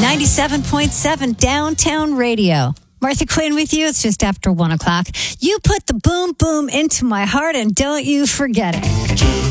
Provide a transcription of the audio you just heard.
97.7 Downtown Radio. Martha Quinn with you. It's just after 1 o'clock. You put the boom boom into my heart and don't you forget it.